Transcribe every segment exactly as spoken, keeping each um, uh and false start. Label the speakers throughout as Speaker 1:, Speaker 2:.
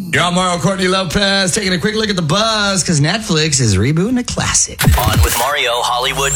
Speaker 1: You're on Mario Courtney Lopez, taking a quick look at the buzz, because Netflix is rebooting a classic.
Speaker 2: On with Mario Hollywood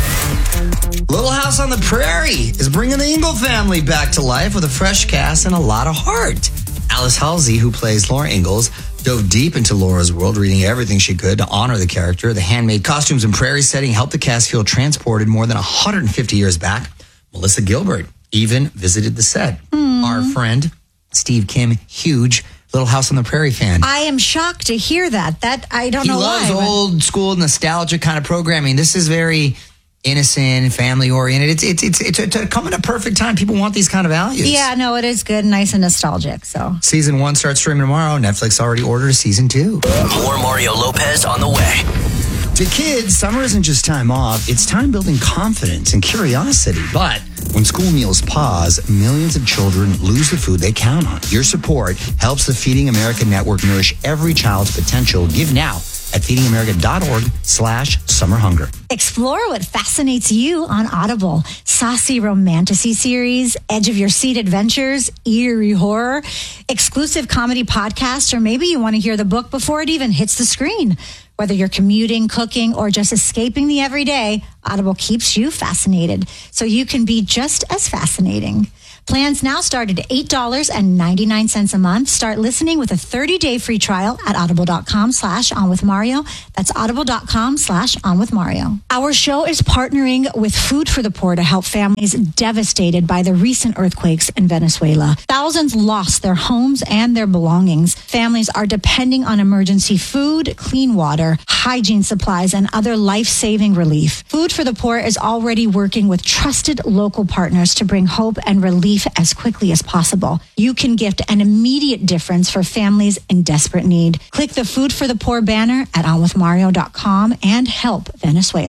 Speaker 2: Buzz.
Speaker 1: Little House on the Prairie is bringing the Ingle family back to life with a fresh cast and a lot of heart. Alice Halsey, who plays Laura Ingalls, dove deep into Laura's world, reading everything she could to honor the character. The handmade costumes and prairie setting helped the cast feel transported more than one hundred fifty years back. Melissa Gilbert even visited the set. Mm. Our friend, Steve Kim, huge Little House on the Prairie fan.
Speaker 3: I am shocked to hear that. That I don't
Speaker 1: he
Speaker 3: know why.
Speaker 1: He loves old school nostalgia kind of programming. This is very innocent, family oriented. It's it's it's it's, it's come at a perfect time. People want these kind of values.
Speaker 3: Yeah, no, it is good, nice and nostalgic. So
Speaker 1: season one starts streaming tomorrow. Netflix already ordered a season two.
Speaker 2: More Mario Lopez on the way.
Speaker 1: To kids, summer isn't just time off. It's time building confidence and curiosity. But when school meals pause, millions of children lose the food they count on. Your support helps the Feeding America Network nourish every child's potential. Give now at feedingamerica.org slash summer hunger.
Speaker 3: Explore what fascinates you on Audible. Saucy romantasy series, edge of your seat adventures, eerie horror, exclusive comedy podcasts, or maybe you want to hear the book before it even hits the screen. Whether you're commuting, cooking, or just escaping the everyday, Audible keeps you fascinated so you can be just as fascinating. Plans now start at eight dollars and ninety-nine cents a month. Start listening with a thirty-day free trial at audible.com slash on with Mario. That's audible.com slash on with Mario. Our show is partnering with Food for the Poor to help families devastated by the recent earthquakes in Venezuela. Thousands lost their homes and their belongings. Families are depending on emergency food, clean water, hygiene supplies, and other life-saving relief. Food for the Poor is already working with trusted local partners to bring hope and relief as quickly as possible. You can gift an immediate difference for families in desperate need. Click the Food for the Poor banner at on with mario dot com and help Venezuela.